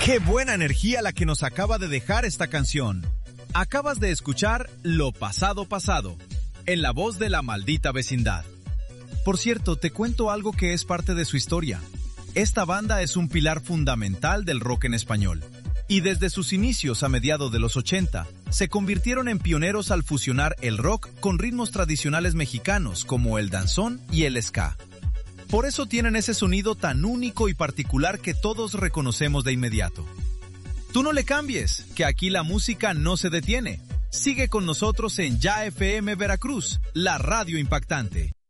¡Qué buena energía la que nos acaba de dejar esta canción! Acabas de escuchar Lo Pasado Pasado, en la voz de La Maldita Vecindad. Por cierto, te cuento algo que es parte de su historia. Esta banda es un pilar fundamental del rock en español, y desde sus inicios a mediados de los 80, se convirtieron en pioneros al fusionar el rock con ritmos tradicionales mexicanos como el danzón y el ska. Por eso tienen ese sonido tan único y particular que todos reconocemos de inmediato. Tú no le cambies, que aquí la música no se detiene. Sigue con nosotros en Ya FM Veracruz, la radio impactante.